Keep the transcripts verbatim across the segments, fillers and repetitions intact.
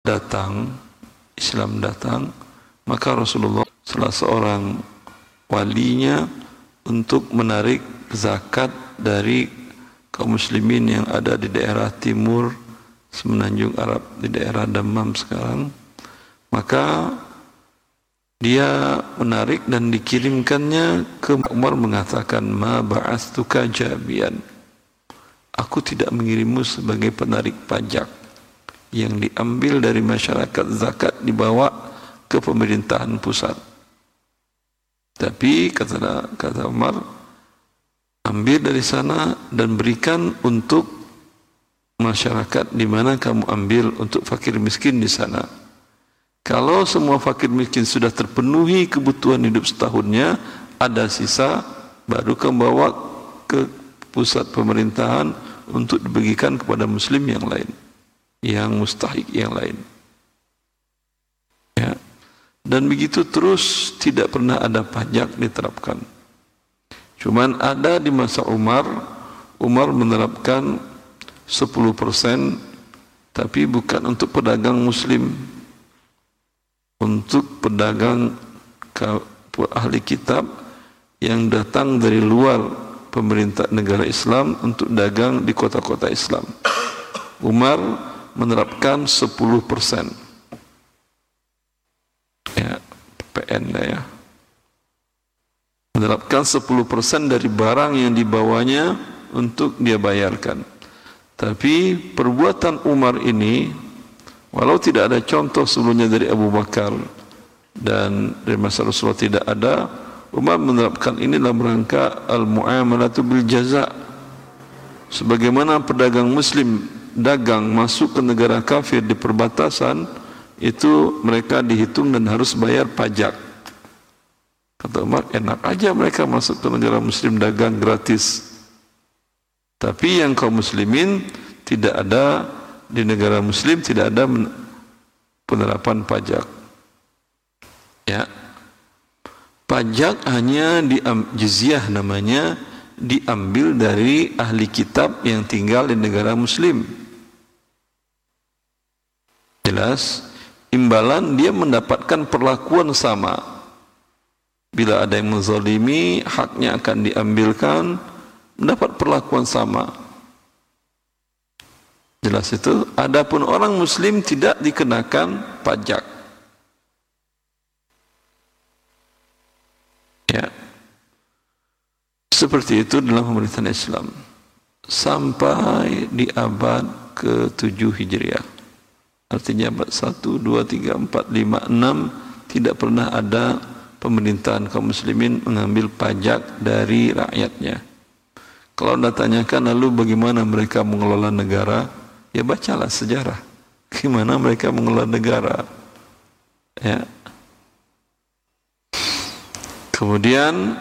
datang, Islam datang, maka Rasulullah salah seorang walinya untuk menarik zakat dari kaum muslimin yang ada di daerah timur semenanjung Arab, di daerah Dammam sekarang. Maka dia menarik dan dikirimkannya ke Umar, mengatakan, ma ba'astuka jabian, aku tidak mengirimmu sebagai penarik pajak yang diambil dari masyarakat, zakat dibawa ke pemerintahan pusat. Tapi kata kata Umar, ambil dari sana dan berikan untuk masyarakat di mana kamu ambil, untuk fakir miskin di sana. Kalau semua fakir miskin sudah terpenuhi kebutuhan hidup setahunnya, ada sisa, baru kamu bawa ke pusat pemerintahan untuk dibagikan kepada muslim yang lain, yang mustahik yang lain. Ya. Dan begitu terus, tidak pernah ada pajak diterapkan. Cuman ada di masa Umar, Umar menerapkan sepuluh persen, tapi bukan untuk pedagang muslim, untuk pedagang ahli kitab yang datang dari luar pemerintah negara Islam untuk dagang di kota-kota Islam. Umar menerapkan sepuluh persen. Ya, P N ya. Menerapkan sepuluh persen dari barang yang dibawanya untuk dia bayarkan. Tapi perbuatan Umar ini, walau tidak ada contoh sebelumnya dari Abu Bakar dan dari masa Rasulullah tidak ada, Umar menerapkan ini dalam rangka al-mu'amalatu bil jaza. Sebagaimana pedagang muslim dagang masuk ke negara kafir di perbatasan, itu mereka dihitung dan harus bayar pajak. Kata Umar, enak aja mereka masuk ke negara muslim dagang gratis. Tapi yang kaum muslimin tidak ada, di negara muslim tidak ada penerapan pajak. Ya. Pajak hanya di jizyah namanya, diambil dari ahli kitab yang tinggal di negara muslim. Jelas, imbalan dia mendapatkan perlakuan sama. Bila ada yang menzalimi, haknya akan diambilkan, mendapat perlakuan sama. Jelas itu. Adapun orang muslim tidak dikenakan pajak. Ya. Seperti itu dalam pemerintahan Islam sampai di abad ketujuh Hijriah. Artinya abad satu, dua, tiga, empat, lima, enam tidak pernah ada pemerintahan kaum muslimin mengambil pajak dari rakyatnya. Kalau Anda tanyakan lalu bagaimana mereka mengelola negara, ya bacalah sejarah. Gimana mereka mengelola negara. Ya. Kemudian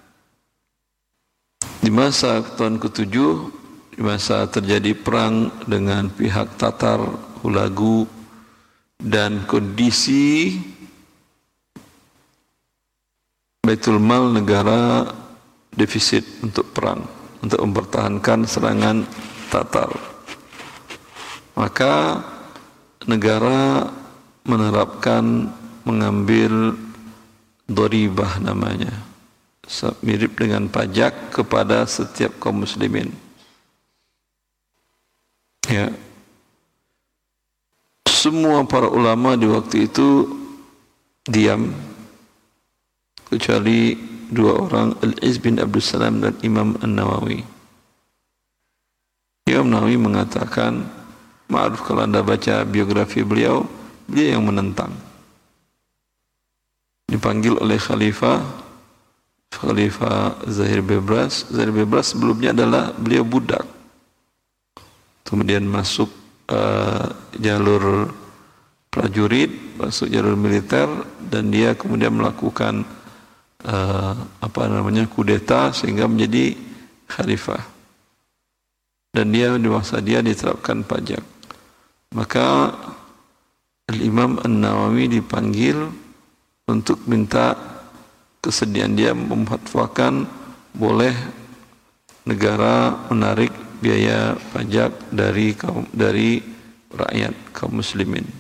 di masa tahun ketujuh, di masa terjadi perang dengan pihak Tatar, Hulagu, dan kondisi Baitul Mal negara defisit untuk perang, untuk mempertahankan serangan Tatar. Maka negara menerapkan mengambil doribah namanya, mirip dengan pajak kepada setiap kaum muslimin. Ya. Semua para ulama di waktu itu diam, kecuali dua orang, Al-Iz bin Abdul Salam dan Imam An-Nawawi. Imam Nawawi mengatakan, maaf kalau Anda baca biografi beliau, beliau yang menentang. Dipanggil oleh Khalifah Khalifah Zahir Bebras. Zahir Bebras sebelumnya adalah beliau budak, kemudian masuk uh, jalur prajurit, masuk jalur militer, dan dia kemudian melakukan uh, apa namanya kudeta sehingga menjadi khalifah, dan dia di masa dia diterapkan pajak. Maka Al-Imam An-Nawawi dipanggil untuk minta kesediaan dia memfatwakan boleh negara menarik biaya pajak dari kaum, dari rakyat kaum muslimin.